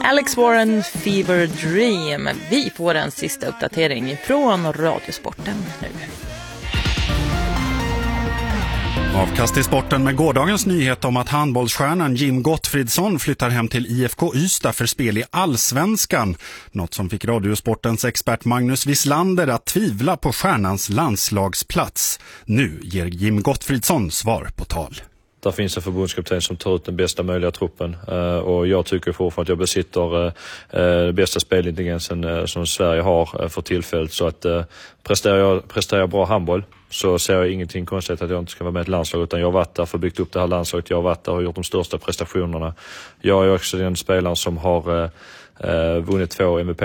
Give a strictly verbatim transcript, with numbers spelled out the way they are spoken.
Alex Warren, Fever Dream. Vi får en sista uppdatering från Radiosporten nu. Avkast i sporten med gårdagens nyhet om att handbollsstjärnan Jim Gottfridsson flyttar hem till I F K Ystad för spel i Allsvenskan. Något som fick Radiosportens expert Magnus Wislander att tvivla på stjärnans landslagsplats. Nu ger Jim Gottfridsson svar på tal. Där finns en förbundskapten som tar ut den bästa möjliga truppen och jag tycker fortfarande att jag besitter den bästa spelintelligensen som Sverige har för tillfället, så att presterar jag, presterar jag bra handboll så ser jag ingenting konstigt att jag inte ska vara med i ett landslag, utan jag har varit där för byggt upp det här landslaget, jag har varit där och gjort de största prestationerna. Jag är också den spelaren som har vunnit två M V P